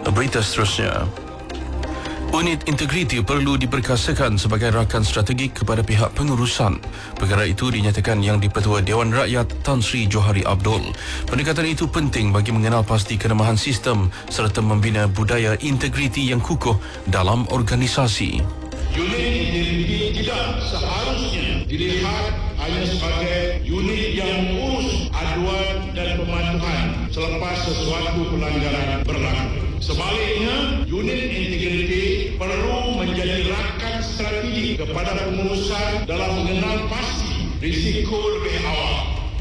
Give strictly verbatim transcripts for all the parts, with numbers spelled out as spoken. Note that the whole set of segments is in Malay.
Berita seterusnya. Unit integriti perlu diperkasakan sebagai rakan strategik kepada pihak pengurusan. Perkara itu dinyatakan Yang di-Pertua Dewan Rakyat Tan Sri Johari Abdul. Pendekatan itu penting bagi mengenal pasti kelemahan sistem serta membina budaya integriti yang kukuh dalam organisasi. Unit integriti tidak seharusnya dilihat hanya sebagai unit yang mengurus aduan dan pematuhan selepas sesuatu pelanggaran berlaku. Sebaliknya, unit integriti perlu menjadi rakan strategi kepada pengurusan dalam mengenal pasti risiko lebih awal.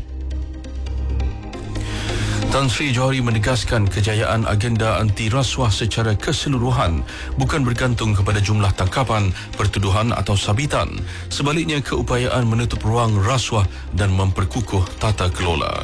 Tan Sri Johari menegaskan kejayaan agenda anti rasuah secara keseluruhan bukan bergantung kepada jumlah tangkapan, pertuduhan atau sabitan. Sebaliknya, keupayaan menutup ruang rasuah dan memperkukuh tata kelola.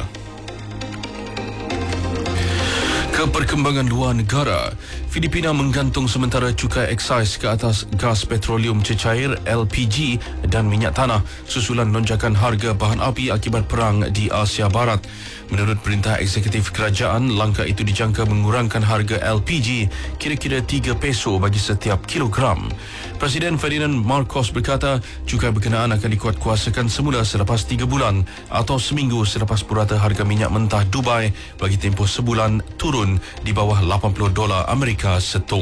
Keperkembangan luar negara. Filipina menggantung sementara cukai eksais ke atas gas petroleum cecair L P G dan minyak tanah susulan lonjakan harga bahan api akibat perang di Asia Barat. Menurut Perintah Eksekutif Kerajaan, langkah itu dijangka mengurangkan harga L P G kira-kira tiga peso bagi setiap kilogram. Presiden Ferdinand Marcos berkata, cukai berkenaan akan dikuatkuasakan semula selepas tiga bulan atau seminggu selepas purata harga minyak mentah Dubai bagi tempoh sebulan turun di bawah lapan puluh dolar Amerika setung.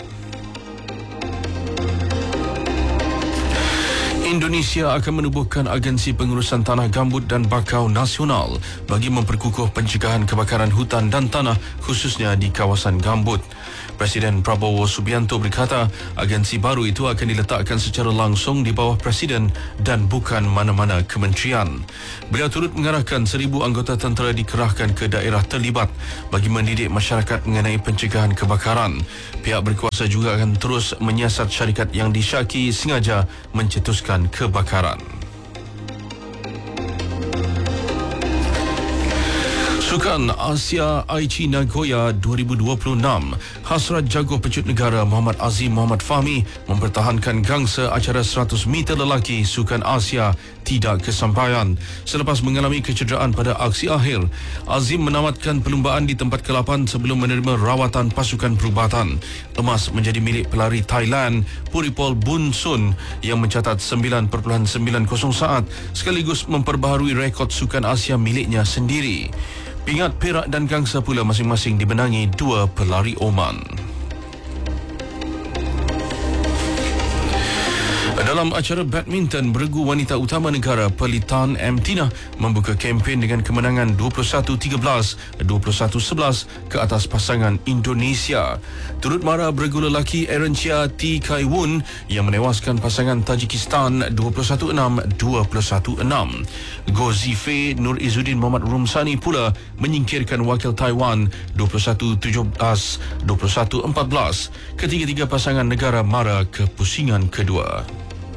Indonesia akan menubuhkan agensi pengurusan tanah gambut dan bakau nasional bagi memperkukuh pencegahan kebakaran hutan dan tanah khususnya di kawasan gambut. Presiden Prabowo Subianto berkata, agensi baru itu akan diletakkan secara langsung di bawah Presiden dan bukan mana-mana kementerian. Beliau turut mengarahkan seribu anggota tentera dikerahkan ke daerah terlibat bagi mendidik masyarakat mengenai pencegahan kebakaran. Pihak berkuasa juga akan terus menyiasat syarikat yang disyaki sengaja mencetuskan kebakaran. Sukan Asia Aichi Nagoya dua ribu dua puluh enam, hasrat jago pecut negara Muhammad Azim Muhammad Fahmi mempertahankan gangsa acara seratus meter lelaki Sukan Asia tidak kesampaian. Selepas mengalami kecederaan pada aksi akhir, Azim menamatkan perlumbaan di tempat kelapan sebelum menerima rawatan pasukan perubatan. Emas menjadi milik pelari Thailand Puripol Bunsun yang mencatat sembilan perpuluhan sembilan kosong saat sekaligus memperbaharui rekod Sukan Asia miliknya sendiri. Pingat, perak dan gangsa pula masing-masing dimenangi dua pelari Oman. Dalam acara badminton, beregu wanita utama negara Pelitan M. Tina membuka kempen dengan kemenangan dua puluh satu tiga belas, dua puluh satu sebelas ke atas pasangan Indonesia. Turut mara beregu lelaki Erencia T. Kai Woon yang menewaskan pasangan Tajikistan dua puluh satu enam, dua puluh satu enam. Go Zifei Nur Izzuddin Muhammad Rumsani pula menyingkirkan wakil Taiwan dua puluh satu tujuh belas, dua puluh satu empat belas. Ketiga-tiga pasangan negara mara ke pusingan kedua.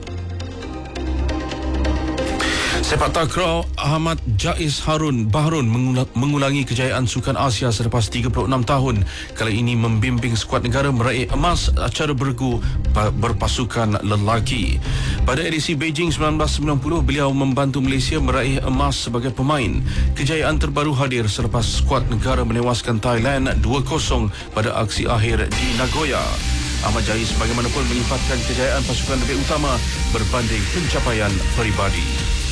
Sepak takraw Ahmad Jais Harun Bahrun mengulangi kejayaan Sukan Asia selepas tiga puluh enam tahun. Kali ini membimbing skuad negara meraih emas acara beregu berpasukan lelaki. Pada edisi Beijing sembilan belas sembilan puluh, beliau membantu Malaysia meraih emas sebagai pemain. Kejayaan terbaru hadir selepas skuad negara menewaskan Thailand dua kosong pada aksi akhir di Nagoya. Ahmad Jais bagaimanapun menyifatkan kejayaan pasukan lebih utama berbanding pencapaian peribadi.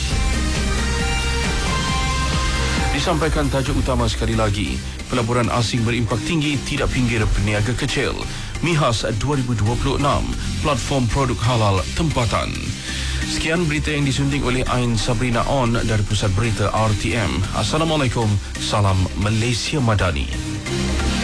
Disampaikan tajuk utama sekali lagi, pelaburan asing berimpak tinggi tidak pinggir peniaga kecil. MIHAS dua ribu dua puluh enam, platform produk halal tempatan. Sekian berita yang disunting oleh Ain Sabrina On dari Pusat Berita R T M. Assalamualaikum, salam Malaysia Madani.